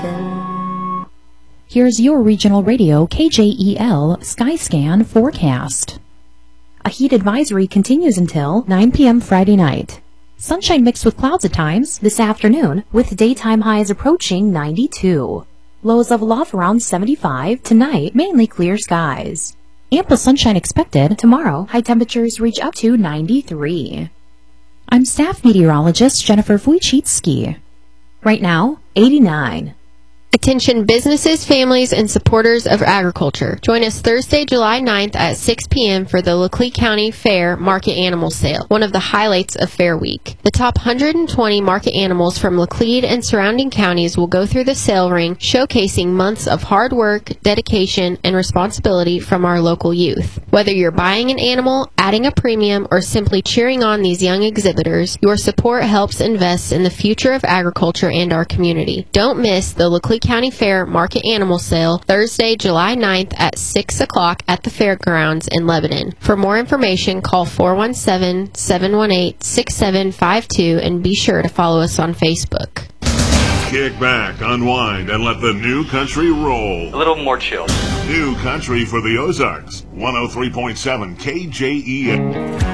something. Here's your regional radio KJEL Skyscan forecast. A heat advisory continues until 9 p.m. Friday night. Sunshine mixed with clouds at times this afternoon, with daytime highs approaching 92. Lows level off around 75. Tonight, mainly clear skies. Ample sunshine expected. Tomorrow, high temperatures reach up to 93. I'm staff meteorologist Jennifer Wojcicki. Right now, 89. Attention businesses, families, and supporters of agriculture. Join us Thursday, July 9th at 6 p.m. for the Laclede County Fair Market Animal Sale, one of the highlights of Fair Week. The top 120 market animals from Laclede and surrounding counties will go through the sale ring, showcasing months of hard work, dedication, and responsibility from our local youth. Whether you're buying an animal, adding a premium, or simply cheering on these young exhibitors, your support helps invest in the future of agriculture and our community. Don't miss the Laclede County Fair Market Animal Sale, Thursday, July 9th at 6 o'clock at the fairgrounds in Lebanon. For more information, call 417-718-6752 and be sure to follow us on Facebook. Kick back, unwind, and let the new country roll. A little more chill. New country for the Ozarks. 103.7 KJEL.